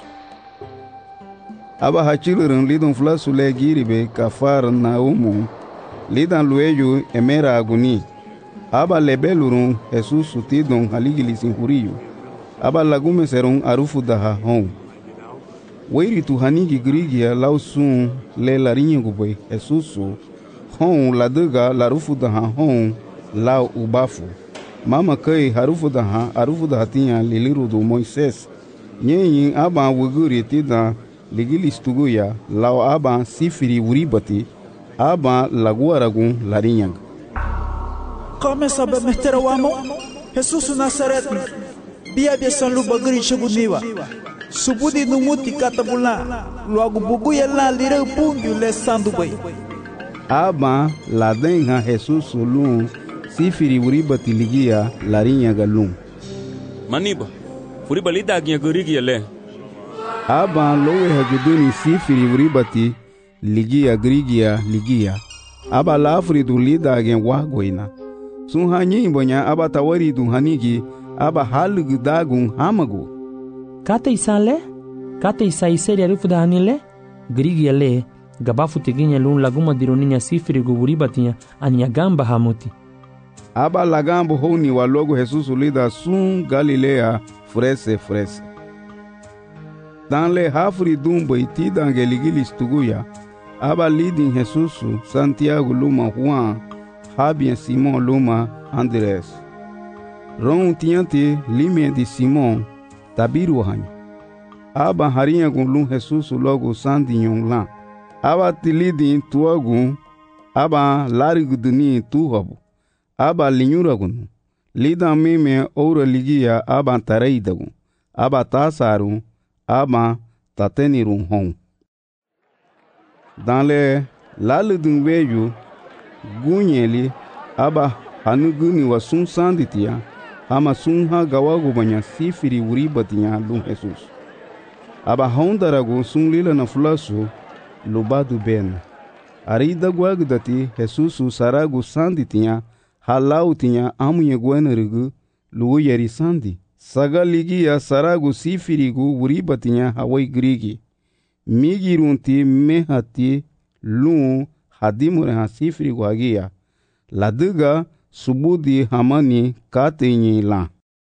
Aba hachilurun lidon flasu le giribe kafar na umu. Lidan lueyu emera aguni. Aba lebelurun Jesus tidon haligilisin huriyo. Aba lagume serun arufu daha hon. Weiri tu hanigi grigia lausun le larinha guboi Jesus hon laduga larufu daha hon lau ubafu. Mama kai harufu daha arufu daha tinha liliru do Moises. Nyenyin aba wuguri tida ligilis tuguya lau aba sifiri uribati aba laguaragun larinha. Começa a meter o amo, Jesus Nazaret, bia bia san lu bagri cheguniwa. Subudi no muti katabula, logo buguia lá lira punho le sandu bai. Aba la denha Jesus lum, sifiri uribati ligia larinha galum. Maniba, furiba lida ginha gurigia le. Aba lowe haguduni sifiri uribati ligia grigia ligia. Aba lafri du lida gen wagoina. Sun hanyi bonya aba tawari du hanigi aba halugu dagun hamagu. Kata isale? Kata isa iseri arufu da hanile? Grigi ale, gabafu teginya lun laguma dironinya sifiri guburibatinha anya gamba hamuti. Aba lagambo honi walogo Jesus lida sun Galilea frese frese. Danle hafri dumbo itida angeligilis tuguya. Aba lidin Jesus Santiago luma Juan. Habien Simon luma Andrés. Ron tiante lime de Simon tabiru hanyo. Aba harinha gun lum Jesus logo sandinyon lan. Aba tilidin tuagun. Aba larigu duni tuhabu. Aba linyuragun. Lida mime oura ligia aba tareidagun. Aba tasarun. Aba tatenirun hon. Dans le laludun veju gunyeli aba hanuguni wa sun sanditia ama sun ha gawagu banya sifiri uribatinya lum Jesus. Aba hondaragu sun lila na fulasu lubadu ben. Arida guagdati Jesus saragu sanditia halau tinha amunye guenerigu luuyeri sandi. Sagaligia saragu sifirigu uribatinya hawai grigi. Migirunti mehati lum hadimure ha sifiri guagia. Laduga subudi hamani katenyi la.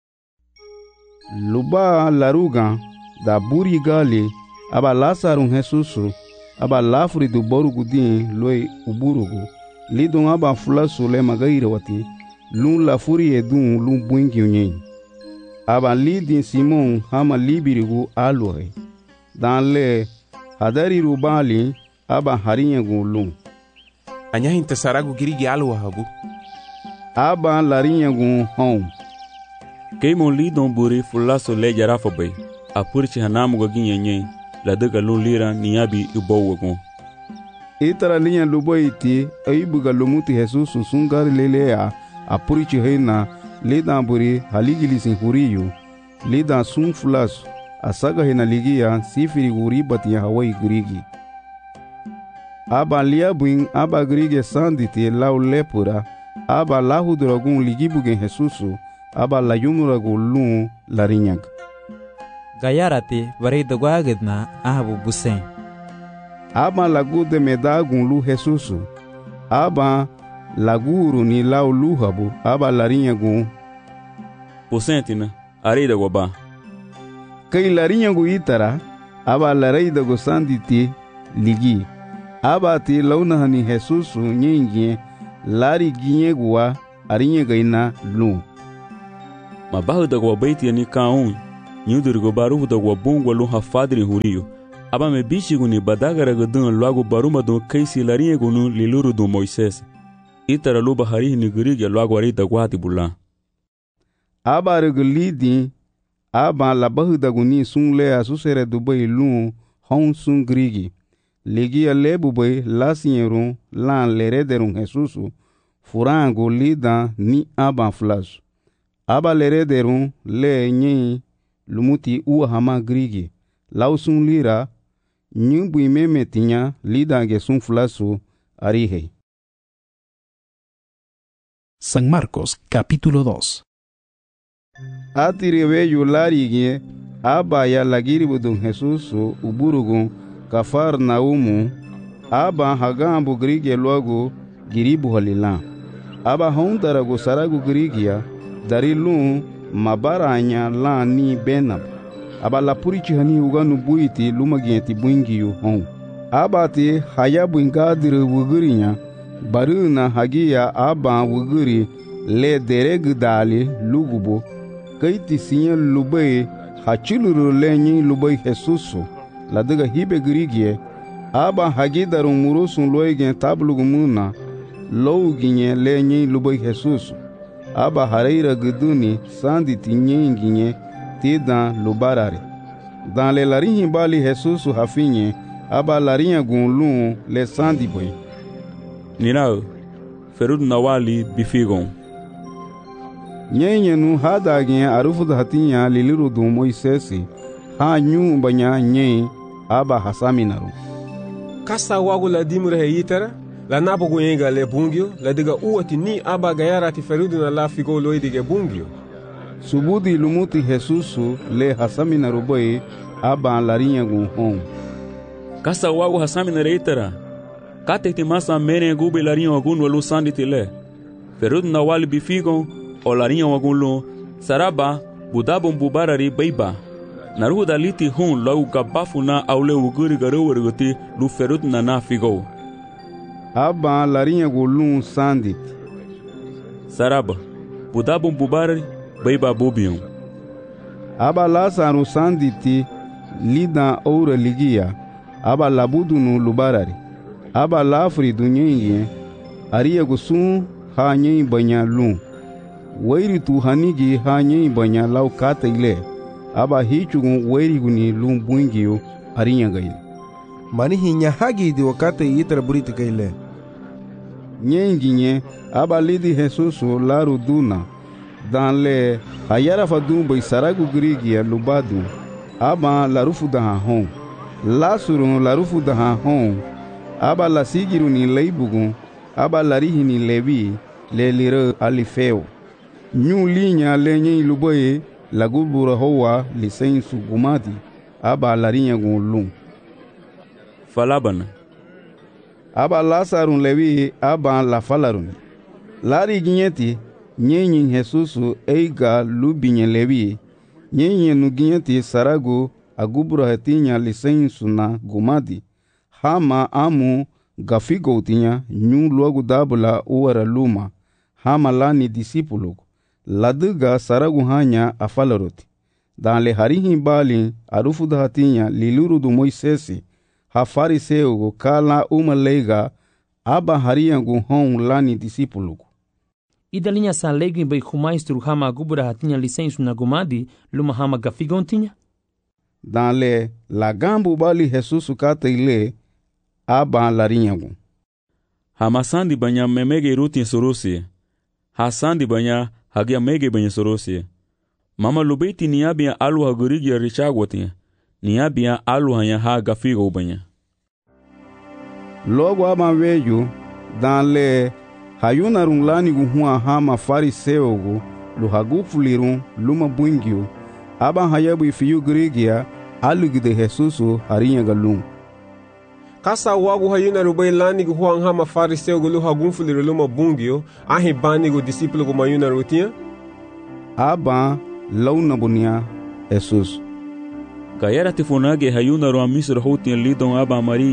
Luba laruga da buri gali aba lasarun Jesusu aba lafri du borugu din loi uburugu. Lidon aba fulasu le magaire wati lun lafuri edun lun buingi unyen. Aba lidin Simon hama libirigu alore. Dan le hadari rubali aba harinha gulum. Anyahin tasaragu girigi alwa habu. Aba larinha gun hom. Keimon lidon buri fulaso le jarafa bay. Apurchi hanamu gaginha nyen. La daga lun lira niabi ubowa gun. Itara linha luboiti aibuga lumuti Jesus sungari lelea. Apurchi heina lidan buri haligilisin huriyu. Lidan sun fulaso. Asaga hena ligia sifiri uribati ya Hawaii grigi. Aba liabuin aba grige sanditi lau lepura. Aba lahu dragun ligibugen Jesusu. Aba layumuragu lun larinyag. Gayarati varida guagidna ahabu busen. Aba lagu de medagun lu Jesusu. Aba laguru ni lau luhabu. Aba larinyagun. Posentina, arida guaba. Kai larinha gu itara, aba lareida gu sanditi ligi. abati launahani Jesus nyingi lari ginye gua arinye gaina lu mabahu da gwa baiti ni kaun nyudur go baru da gwa bungwa lu hafadri huriyo aba me bichi guni badagara gadun lagu baruma do kaisi larinye gunu liluru do Moises itara lu bahari ni gurige lagu ari da gwa tibula aba reglidi aba labahu da guni sungle asusere dubai lu hon sun grigi legi alebu bay lasieru lan lerederun Jesusu furango lida ni aba flash aba lerederun le nyi lumuti uwa hama grigi lausun lira nyumbu imeme tinya lida ge sun flasu arihe. San Marcos capítulo dos. Atiribe yularigi aba ya lagiribudun Jesusu uburugun Kafarnaumu aba hagambu grige logo giribu halila aba hondarago saragu grigia darilun mabaranya la ni benab aba la purichi hani uganu buiti lumagienti buingiyu hon aba ti hayabu ingadire wugurinya baruna hagia aba wuguri le dereg dali lugubo kaiti sinya lubai hachuluru lenyi lubai Jesusu la daga hibe grigie aba hagidaru murusun loigen tablugumuna louginye lenyi lubai Jesus aba hareira guduni sandi tinyenginye tidan lubarare dan le larinhi bali Jesus hafinye aba larinha gunlun le sandi boy nirao ferud nawali bifigon nyenye nu hadagin arufu hatinya liliru du Moisesi ha nyu banya nye aba hasaminaru kasa wagu la dimure heyitara la nabogu yenga le bungyo la diga uwati ni aba gayara ti ferudu na la figo loi dige bungyo subudi lumuti Jesusu le hasaminaru boy aba larinha gun hon kasa wagu hasaminaru itara kate ti masa mene gube larinha gun walu sandi tile ferudu na wali bifigon o larinha wagun lu saraba budabon bubarari beiba naruhu daliti hun lau gabafuna aule uguri garewergoti lu ferut na na figo aba larinha gulun sandit saraba budabon bubarari beiba bubion aba lasaru sanditi lida oura ligia aba labudunu lubarari aba lafri dunyenye ariya gusun ha nyen banya lu wairi tu hanigi ha nyen banya lau kata ile aba hichugun wairi guni lum bungiyo arinya gaile mani hinya hagi di wakate yitra buriti gaile nyenginye aba lidi Jesusu laru duna dan le hayara fadun bai saragu grigia lubadu aba larufu daha hon lasurun larufu daha hon aba lasigiru ni leibugun aba larihi ni levi le lire alifeo nyu linya lenye luboye lagubura hoa lisensu gumadi aba larinya gunlun falabana aba lasarun levi aba la falarun lari ginyeti nyenyin Jesusu eiga lubinye levi nyenyin nu ginyeti sarago agubura hetinya lisensu na gumadi hama amu gafigo tinya nyu logo dabula uwara luma hama lani disipulo laduga saragu hanya afalaroti dan le harihi bali arufu dahatinya liluru du Moisesi ha fariseugo kala uma leiga aba hariyangu hon lani disipulo idalinya sa leigi bai khumaistru hama gubura hatinya lisensu na gumadi luma hama gafigontinya dan le lagambu bali Jesusu kata ile aba larinyagu hama sandi banya memege rutin sorosi ha sandi banya hagia mege banya sorosi mama lubeti niabia alu hagurigi richagwati niabia alu hanya ha gafigo banya logo ama veju dan le hayuna runglani guhua hama fariseugo lu hagufulirun luma bungio aba hayabu ifiyu grigia alugide Jesusu harinya galum kasa wagu hayuna rubai lani gu huang hama fariseu gu luha gunfuli luma bungio ahi bani gu disipulo gu mayuna rutia aba launa bunia Jesus kayara tifunage hayuna ru amisro hotin lidon aba mariye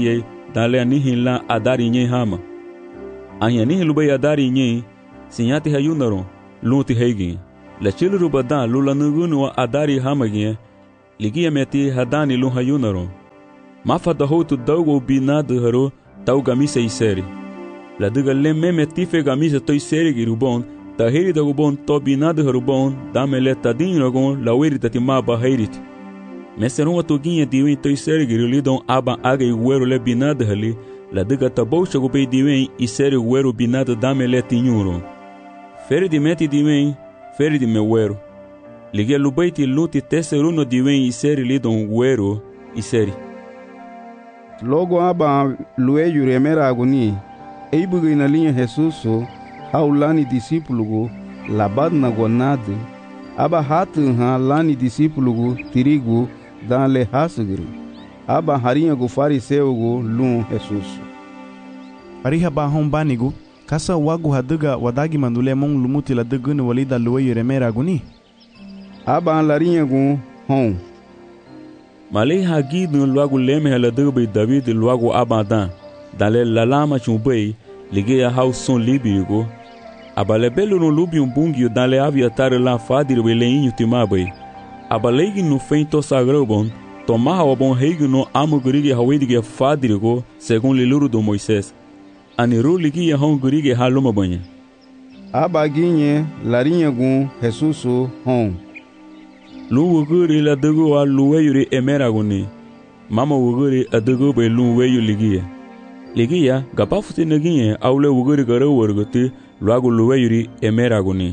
dale anihin la adari nye hama. Ahi anihin lubay adari nye, sinyati hayunaron, lunti haygin. La chiluru badan lula nugunu wa adari hama gin, ligia meti hadani lun hayunaron. Mafa da hotu daugo binadu haro, tau gamise iseri. La duga lemme metife gamise toi seri girubon, ta heri da gubon to binadu harubon, damele tadin ragon, la weri tatima ba heirit. Meseron a toguinha diwen toi seri girulidon aba aga e uero le binadu hali, la duga tabou chagupei diwen i seri uero binadu damele tinhuron. Feri di meti diwen, feri di me uero. Ligia lubaiti luti teseruno diwen i seri lidon uero i seri. Logo aba lueyu remera agoni, eibuga na linha Jesuso, haulani discípulo labad na gonade, aba hatu ha lani discípulo tirigo dan le hasugri, aba harinha go fariseu go lum Jesuso. Ariha ba hom banigo, kasa wagu haduga wadagi mandule mong lumuti la dugunu walida lueyu remera agoni. Aba larinha go hom. Malay hagi dun logo leme hala dugbe David logo abadan, dale lalama chumbei, ligue a hau son libigo. Abale belo no lubi um bungio dale aviatar la fadir beleinho timabai. Abalegi no feito sagrobon, tomar o bom rei no amugurige hawedige fadirgo, segundo liluro do Moisés. Aniru ligi a hongurige haluma banha. Abaguinhe larinha gun Jesuso hom. Lu wuguri la dugu a luweyuri emeraguni. Mama wuguri a dugu be luweyu ligia. Ligia, gapafuti neginhe aule wuguri garau warguti, luago luweyuri emeraguni.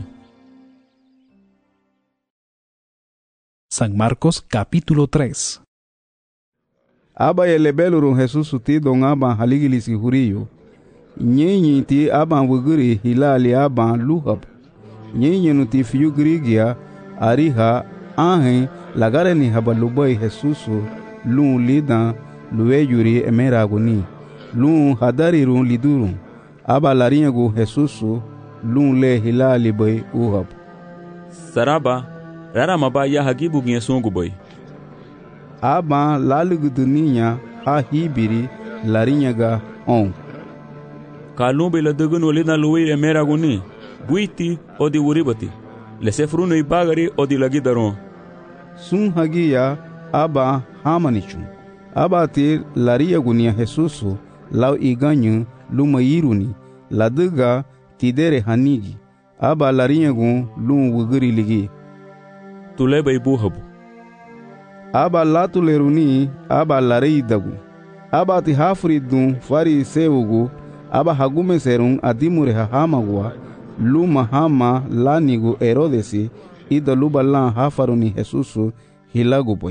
San Marcos capítulo tres. Aba elebeluru Jesus ti don aba haligilisi huriyo. Nyenyi ti aba wuguri hilali aba luhab. Nyenyi nuti fiyu grigia ariha ahen lagare ni habalubai Jesusu lun lidan luweyuri emeraguni. Lun hadariru liduru. Aba larinyagu Jesusu lun le hilali bai uhab. Saraba rara maba ya hagibu ginye songu bai. Aba laluguduninya ha hibiri larinyaga on. Kalumbe la dugunu lina luwe emeraguni. Buiti odi uribati. Lesefruno ibagari odi lagidaron. Sun hagia aba hamanichun. Aba te lariagunia Jesusu lau iganyu lumayiruni. Laduga tidere hanigi. Aba lariagun lum wuguri ligi. Tuleba ibuhabu. Aba latuleruni aba laridagu. Aba ti hafridun fari sewugu. Aba hagume serun adimure hahamagwa. Luma hama lanigu Herodesi ida luba lan hafaruni Jesusu hilagu boy.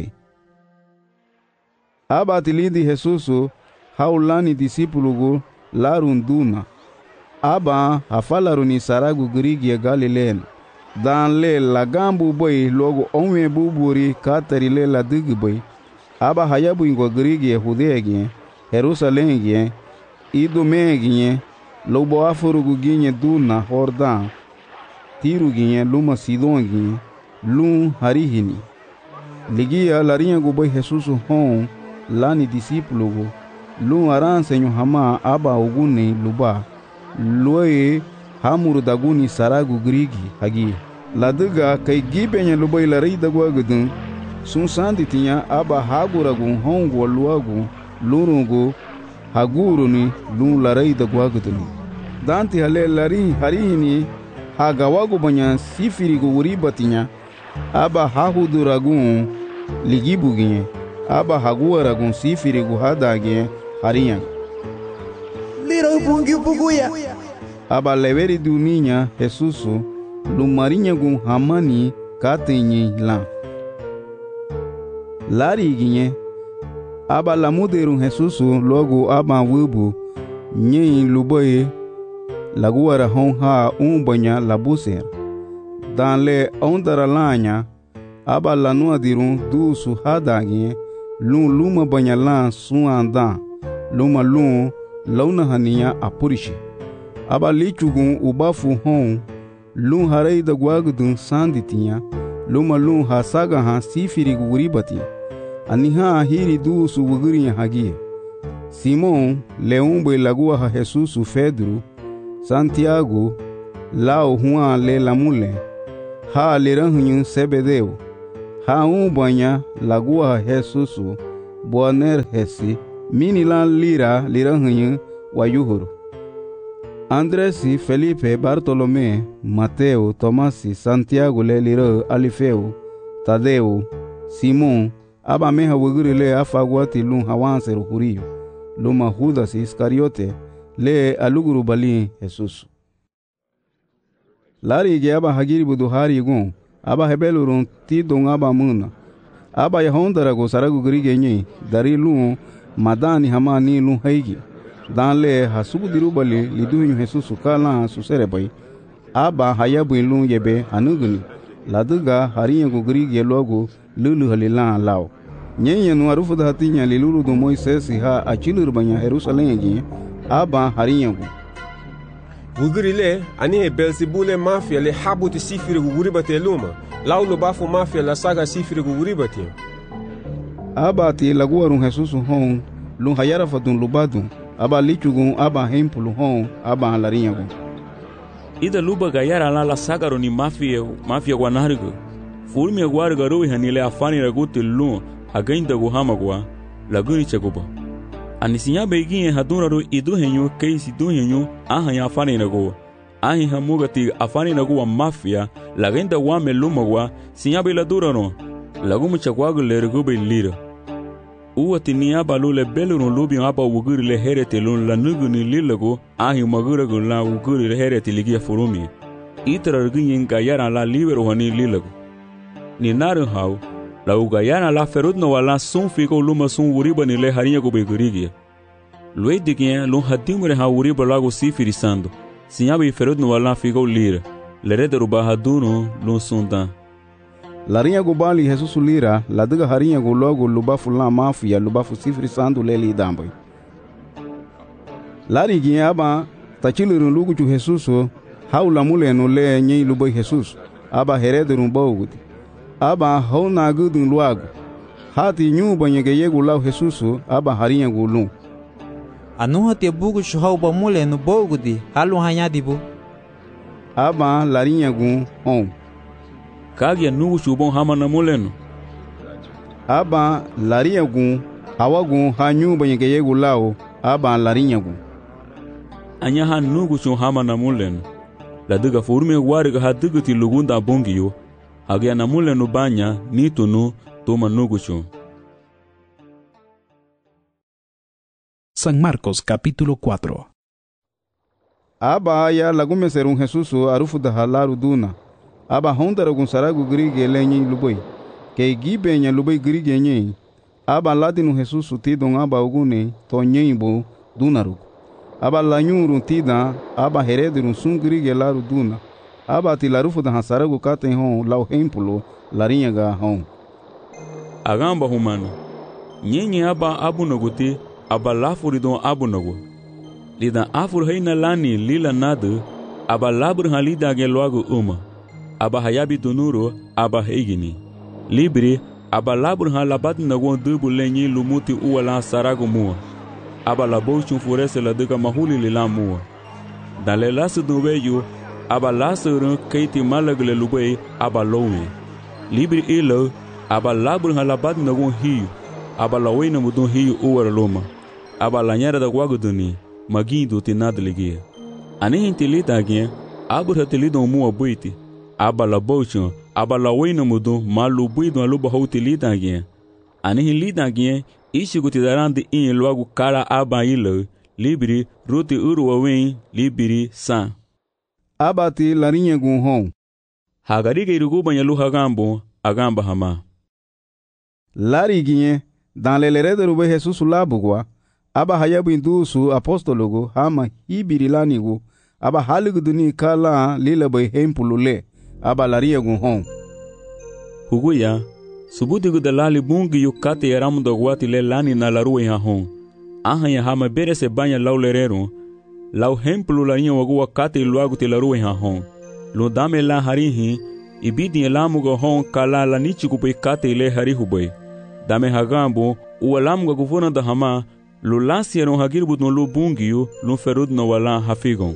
Aba tilindi Jesusu haulani disipulugu larunduna. Aba hafalaruni saragu grigia Galileen. Dan le lagambu boy logo onwe buburi katari le la digi boy. Aba hayabu ingo grigia Hudea Jerusalem gien Idume gien lobo afurugu ginye duna Jordan. Tiru ginye luma Sidon ginye lum harihini. Ligia larinha gubai Jesusu hon lani disipulugu lum aran senyo hama aba uguni luba. Luoye hamuru daguni saragu grigi hagi. Laduga kai gibenya lubai larai dagua gudun. Sun sandi tinha aba haguragun hongu luagu lurungu haguruni lum larai dagua gudun. Danti hale lari harihini hagawagu banyan sifirigu uribatinya. Aba hahuduragun ligibuginye. Aba haguaragun sifirigu hadagye hariyan. Liro bungi buguya. Aba leveri duninya Jesusu lumarinya gun hamani katenye lan. Lari ginye. Aba lamuderun Jesusu logo aba wubu nye luboye laguara hon ha umbanya labuser. Dan le ondara lanya aba lanua dirun du su hadagye lun luma banya lan su andan luma lun launa hania apurishi. Aba lichugun ubafu hon lun harei da guagudun sanditinha luma lun hasaga han sifiri guribati aniha hiri du su wugurin hagie. Simão, leão boi lagua ha Jesus Pedro, Santiago, Lao Juan le lamule, ha liranhunho Sebedeu, ha um banha lagua ha Jesus, Boaner hesi, minilan lira liranhunho wayuhuru. Andrés, Felipe, Bartolomé, Mateo, Tomás, Santiago le lira Alifeu, Tadeu, Simão, aba meha wuguri le afagwati lun hawanseru huriyo, luma Judas Iscariote le aluguru bali Jesus. Lari ge aba hagiri budu hari gun, aba hebelurun ti don aba muna, aba yahondara go saragu grige nyi, dari lun madani hamani lun haigi, dan le hasubu diru bali liduhinyu Jesus kala susere bai, aba hayabu lun yebe hanuguni, laduga hariya go grige logo lulu halilan lao. Nyenye no arufu da hatinya lilulu do Moises ha achilur banya Jerusalem gi aba hariyangu. Guguri le ani he Belzebule mafia le habuti sifiri guguri bate luma. Laulo bafu mafia la saga sifiri guguri bate. Aba ti laguarun Jesus hon lun hayara fatun lubadu aba lichugun aba hempulu hon aba halariyangu. Ida luba gayara la la saga ro ni mafia mafia guanarigo. Fulmi aguarga ro hanile afani raguti lun againda guhamagwa laguni chaguba anisinya beginye hadura ro iduhenyo keisi duhenyo ahanya afani nago ahi hamugati afani nago wa mafia lagenda wa melumagwa sinya bela dura no lagumu chagwago lergo belira uwati niya balule beluru lubi aba wuguri le herete lun la nuguni lilago ahi magura go la wuguri le herete ligia furumi itra ginyen gayara la libero hani lilago ni naru hau la ugayana la ferut no wala sun fico luma sun uriba ni le harinha go begurigia loi digien lun hadimure ha uriba lago sifirisando sinyabi ferut no wala fico lira le rederu bahaduno lun sundan larinha go bali Jesus lira la diga harinha go logo lubafu la mafia lubafu sifirisando le li dambai lari gien aba tachilurun lugu chu Jesus haula muleno le nyi lubai Jesus aba herederun bawuti aba hona gudun luago hati nyu banyege yegu lau Jesus aba harinha gulu anu hati bugu shuhau ba mule no bogudi halu hanyadibu aba larinha gu on kagya nugu shubon hamana muleno aba larinha gu hawagu hanyu banyege yegu lau aba larinha gu anya han nugu shu hamana muleno la diga furme wariga hadigati lugunda bongiyo Hagia na mule no banya ni tunu toma nugucho. San Marcos capítulo cuatro. Aba ya lagume serun Jesus arufu da halaru duna. Aba hondara gun saragu grige lenyi luboi. Ke gibe nya luboi grige nyi. Aba ladinu Jesus tidon aba ugune to nyimbo dunaru. Aba lanyuru tida aba heredirun sun grige laru duna. Aba ti larufu da hasaragu katen hon lau hempulo larinha ga hon. Agamba humano. Nyenye aba abu naguti aba lafuri don abu nagu. Lida afur haina lani lila nadu aba labur halida ge loagu uma. Aba hayabi dunuro aba heigini. Libri aba labur halabat nagu dubu lenyi lumuti uwala saragu mua. Aba labochun furese la duka mahuli lila mua. Dale lasu duweyu aba lasuru keiti malagle lubei aba lowe libri ilo aba labur halabad nagun hiu aba lawena mudun hiu uwara loma aba lanyara da gwaguduni magindo tinadligia ani hintilita agien abur hatilido mu abuiti aba labochon aba lawena mudun malu buido aluba houtilita agien ani hilita agien ishiguti darandi in logo kara aba ilo libri ruti uruwawen libri san Abati larinha gun hon. Hagariga irugu banyalu hagambo, agamba hama. Lariginye, dan lelere rube Jesus labugwa, aba hayabu indusu apostologo, hama hibiri lanigu, aba haligu duni kala lila bay hempulule, aba larinha gun hon. Huguya, subudigu dalali bungi yukate yaramu dogwati le lani na laruwe ha hon. Aha ya hama bere se banya lau lerero, lau hemplu larinha wagua kate iluagu te laruwe ha hon. Lo dame la harihi, ibidi elamuga hon kala la nichiku pe kate ile harihu bay. Dame hagambo, ualamuga guvuna da hama, Lu lansieron hagirbu no lu bungiu, lu ferud no wala hafigon.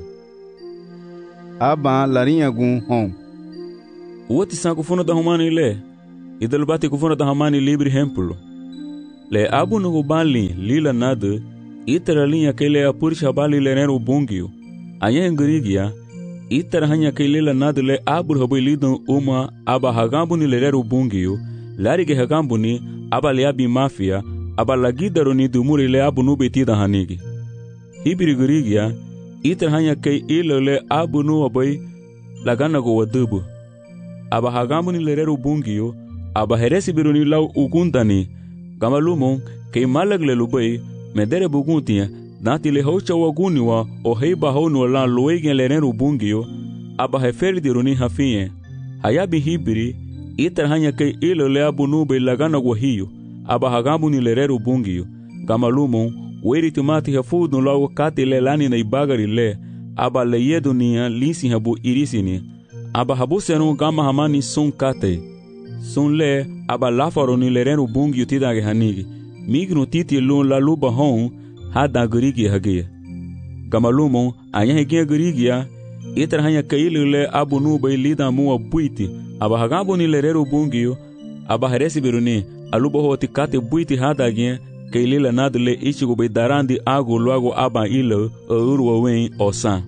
Aba larinha gun hom. Uoti san kufuna da humani le. Idel bati kufuna da humani libri hempulo. Le abu no gubali lila nada, itera linha que le apurisha bali lenero bungiu. Anya engrigia, itera hanya que lila nada le abu habu lidon uma aba hagambu ni lenero bungiu, lari que hagambu ni aba le abi mafia, aba lagidaro ni dumuri le abu no betida hanigi. Hibiri grigia, itera hanya que ilo le abu no abai lagana go wadubu. Aba hagambu ni lenero bungiu, aba heresi biruni lau ugundani, Gamalumon, que malagle lubai, medere buguntia, dati le hocha waguniwa, o heiba hono la loegen lerenu bungio, aba heferi de runi hafinye. Hayabi hibiri, iter hanya que ilo le abunube lagana guahio, aba hagabu ni lereru bungio. Gamalumon, weri tumati hafudu lao kati le lani na ibagari le, aba le yedunia linsi habu irisini, aba habu senu gama hamani sun kate. Sun le aba lafaro ni lerenu bungi utidage hanigi. Mignu titi lun la luba hon hada grigi hagia. Gamalumon anya hegia grigia iter hanya kaili le abu nube lida mua buiti. Aba hagabu ni lerenu bungi aba heresi biruni aluba hoti kate buiti hada gien kaili le nadle ichigo be darandi agu luago aba ilo urwa wen osan.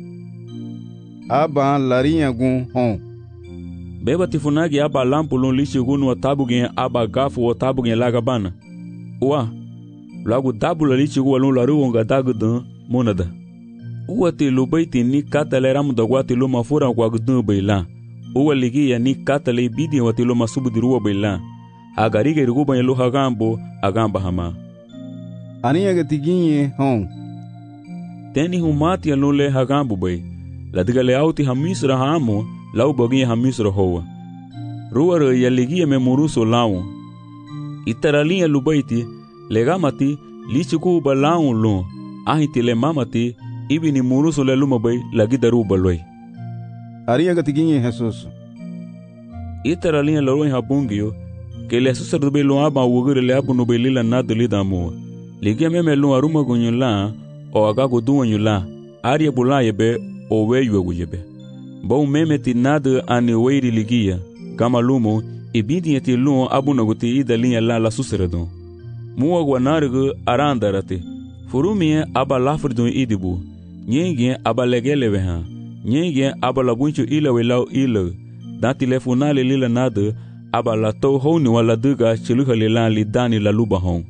Aba larinha gun hon. Beba tifunagi aba lampulun lishi gunu wa tabugen aba gafu wa tabugen lagabana. Uwa, lagu tabula lishi guwa lun laru wonga dagudan monada. Uwa ti lubaiti ni katale ramu dagwa ti luma fura kwa gudun bayla. Uwa ligi ya ni katale bidi wa ti luma subu diruwa bayla. Agarige riguba ya luha gambo agamba hama. Aniya gatiginye hon. Teni humati ya lule hagambo bay. Ladiga le auti hamisra hamo. Lau boginha hamisro hoa. Ruara ya ligia me muruso lau. Itaralinha lubaiti, legamati, lichiku ba lau lun. Ahiti le mamati, ibi ni muruso le lumabai, lagida ruba loi. Aria gatiginha Jesus. Itaralinha loroi habungio, que le susar do belo aba ugure le abu no belila nada lida mo. Ligia me melun aruma gunyula, o agago duanyula, aria bulaye be, o weyu aguyebe. Bom meme ti nada ane weiri ligia, Gamalumo, e bidinha ti luon abunaguti ida linha la la suseradon. Mua guanargu arandarate, furumia aba lafridun idibu, nyengien aba legelevehan, nyengien aba labuncho ila welau ila, dati lefunale lila nada, aba la tou honi wala duga chiluha lilan li dani la lubahon.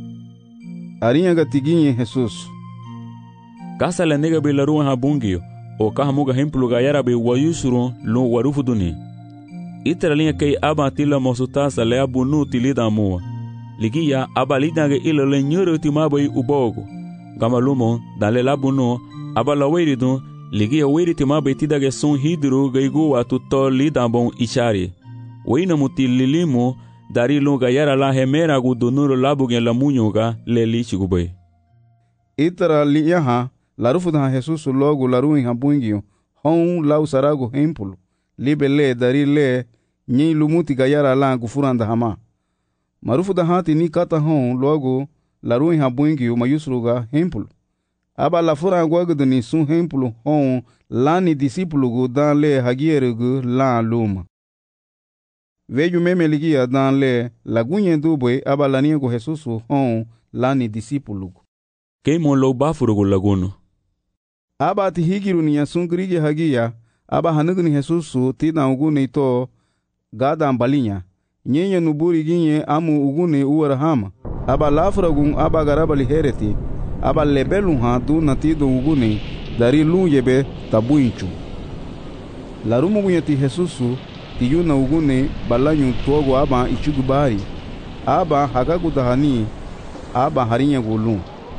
Arinha gatiguinha Jesus. Kasa la nega be la ruan habungio, o kahamuga hemplu gayara be wayusurun lun warufu duni. Itera linha kei aba tila mosutasa le abunu tilida mua. Ligia aba lidange ilo le nyuru timabai ubogo. Gamalumon dale labunu aba la weiridun ligia weiri timabai tidage sun hidru gaigu atu to lidambon ishari. Weina muti lilimu dari lun gayara la hemera gu dunuru labugen la munyuga le lichigubai. Itera linha larufu da Jesus logo laruin habungio, hon lau sarago hempulu, libe le dari le, nyi lumuti gayara la gufuranda hama. Marufu da hati ni kata hon logo laruin habungio mayusruga hempulu. Aba la fura guagdu ni sun hempulu hon lani disipulu gu dan le hagiere gu la luma. Veju meme ligia dan le lagunye dubwe aba laniego Jesus hon lani disipulu gu. Keimon lo bafurugu laguno. Aba ti higiru ni yasungrige hagia, aba hanugu ni Jesusu tina ugune ito gada ambalinya. Nyenye nuburi ginye amu ugune uwarahama. Aba lafragun aba garabali hereti, aba lebelun ha du natido ugune dari lun yebe tabu inchu. Larumu gunye ti Jesusu ti yuna ugune balanyu tuogo aba ichugubari. Aba hagagu dahani, aba harinya gulun.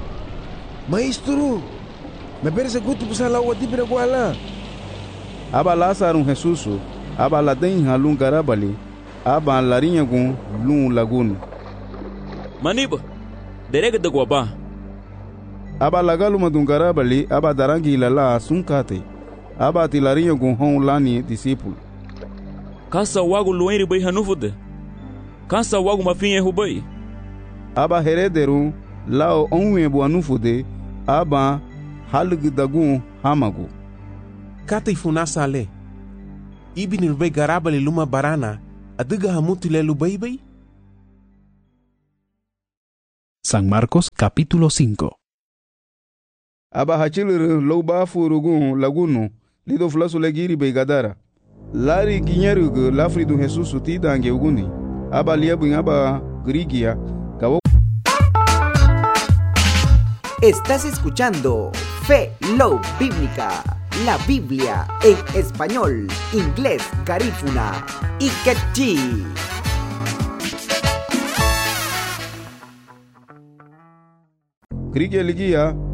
Maestro, me parece gusto pusar la agua tibira guala. Aba Lázaro Jesusu, aba la denha lun garabali, aba larinha gun lun lagun. Maniba, derega de guaba. Aba lagalu madun garabali, aba darangi lala sunkate, aba ti larinha gun hon lani discípulo. Kasa wagu luenri bai hanufude. Kasa wagu mafinha rubai. Aba herederu lao onwe bu anufude aba halg dagun hamagu. Kata ifuna sale. Ibin rubay garabali luma barana adiga hamutile lubaybay. San Marcos capítulo cinco. Aba hachilir loba furugun lagunu lido flasu legiri begadara. Lari ginyerug lafridu Jesus tidange ugundi. Aba liabun aba grigia gawo. Estás escuchando Fe Love Bíblica, la Biblia en español, inglés, garífuna y quechí. Grigia ligia